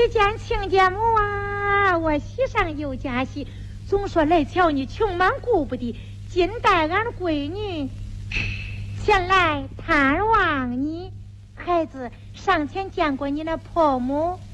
见亲家母啊，我喜上又加喜，总说来瞧你穷忙顾不得，今带俺闺女前来探望你。孩子上前见过你的婆母，